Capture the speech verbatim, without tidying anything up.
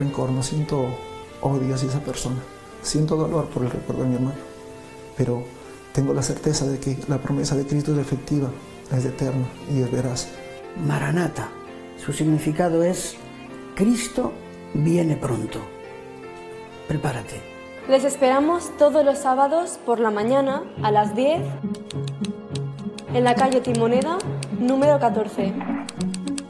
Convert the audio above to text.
rencor, no siento odio hacia esa persona. Siento dolor por el recuerdo de mi hermano, pero tengo la certeza de que la promesa de Cristo es efectiva, es eterna y es veraz. Maranata, su significado es Cristo viene pronto. Prepárate. Les esperamos todos los sábados por la mañana a las diez en la calle Timoneda, número catorce.